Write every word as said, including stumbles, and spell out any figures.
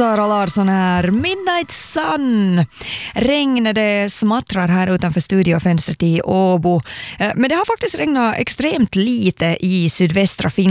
Sara Larsson här. Midnight Sun. Regn, det smattrar här utanför studiofönstret i Åbo. Men det har faktiskt regnat extremt lite i sydvästra Finland.